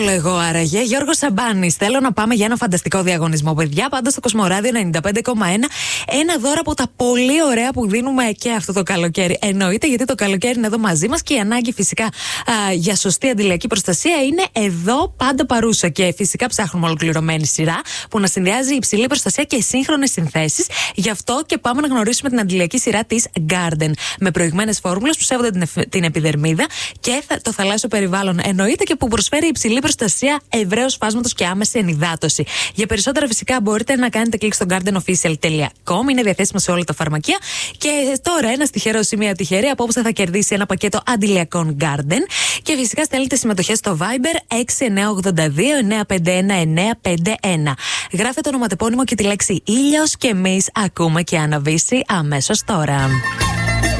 καλό εγώ άραγε. Γιώργος Σαμπάνης, θέλω να πάμε για ένα φανταστικό διαγωνισμό, παιδιά. Πάντα στο Κοσμοράδιο 95,1. Ένα δώρο από τα πολύ ωραία που δίνουμε και αυτό το καλοκαίρι. Εννοείται, γιατί το καλοκαίρι είναι εδώ μαζί μας και η ανάγκη φυσικά για σωστή αντιλιακή προστασία είναι εδώ πάντα παρούσα. Και φυσικά ψάχνουμε ολοκληρωμένη σειρά που να συνδυάζει υψηλή προστασία και σύγχρονες συνθέσεις. Γι' αυτό και πάμε να γνωρίσουμε την αντιλιακή σειρά της Garden. Με προηγμένες φόρμουλες που σέβονται την επιδερμίδα και το θαλάσσιο περιβάλλον. Εννοείται και που προσφέρει υψηλή προστασία ευρέως φάσματος και άμεση ενυδάτωση. Για περισσότερα φυσικά μπορείτε να κάνετε κλικ στο gardenofficial.com. Είναι διαθέσιμο σε όλα τα φαρμακεία. Και τώρα ένα τυχερό ή μια τυχερή απόψε θα κερδίσει ένα πακέτο αντιλιακών Garden. Και φυσικά στέλνετε συμμετοχές στο Viber 6982-951-951. Γράφετε το ονοματεπώνυμο και τη λέξη ήλιος και εμείς ακούμε και Αναβίση αμέσως τώρα.